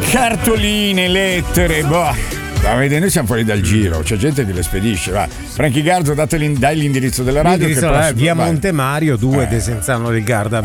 Cartoline, lettere, boh. Noi siamo fuori dal giro, c'è gente che le spedisce. Va. Franchi Garzo, dai l'indirizzo della radio. Via Montemario 2, Desenzano del Garda,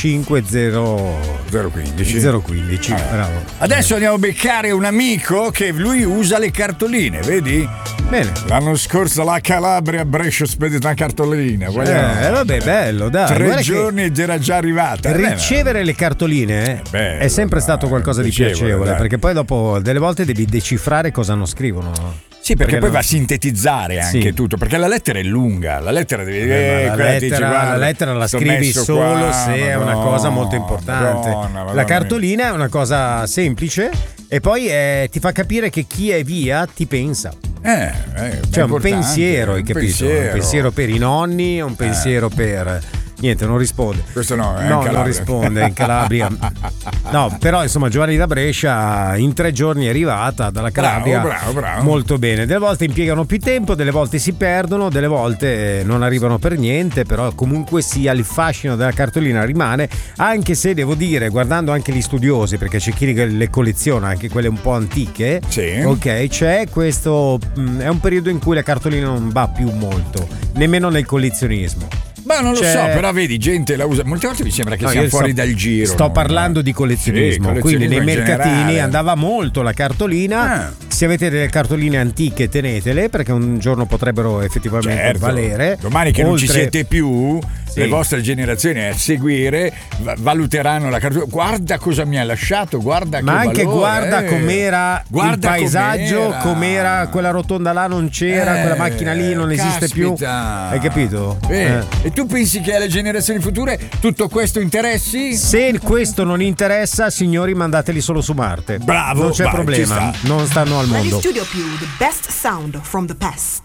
25015. Bravo. Adesso andiamo a beccare un amico che lui usa le cartoline, vedi? Bene. L'anno scorso la Calabria a Brescia spedita una cartolina. Vabbè, bello, dai. 3 giorni ed era già arrivata. Ricevere le cartoline è sempre stato qualcosa di piacevole, perché poi dopo delle volte devi decifrare cosa non scrivono. Sì, perché poi va a sintetizzare anche tutto, perché la lettera è lunga, la lettera devi la lettera la scrivi solo se è una cosa molto importante. La cartolina è una cosa semplice e poi ti fa capire che chi è via ti pensa. Cioè un pensiero, hai capito? Un pensiero per i nonni, un pensiero per... Niente, non risponde. Questo no, non risponde in Calabria. No, però insomma Giovanni da Brescia in 3 giorni è arrivata dalla Calabria. Bravo. Molto bene. Delle volte impiegano più tempo, delle volte si perdono, delle volte non arrivano per niente, però comunque sia il fascino della cartolina rimane, anche se devo dire, guardando anche gli studiosi, perché c'è chi le colleziona, anche quelle un po' antiche. Sì. Ok, c'è questo, è un periodo in cui la cartolina non va più molto, nemmeno nel collezionismo. Ma non lo so, però vedi, gente la usa. Molte volte mi sembra che siamo fuori dal giro. Sto parlando di collezionismo, quindi nei mercatini generale andava molto la cartolina. Se avete delle cartoline antiche tenetele, perché un giorno potrebbero effettivamente valere. Domani che non ci siete più, le vostre generazioni a seguire valuteranno la cartolina. Guarda cosa mi ha lasciato, guarda che valore. Ma anche guarda com'era il paesaggio, com'era quella rotonda là, non c'era, quella macchina lì non esiste più. Hai capito? E tu pensi che alle generazioni future tutto questo interessi? Se questo non interessa, signori, mandateli solo su Marte. Bravo, non c'è problema, non stanno al mondo. Studio più, the best sound from the past.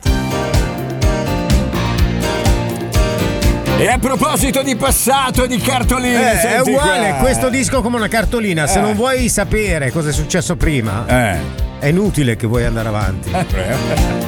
E a proposito di passato e di cartoline, è uguale questo disco come una cartolina. Se non vuoi sapere cosa è successo prima, è inutile che vuoi andare avanti.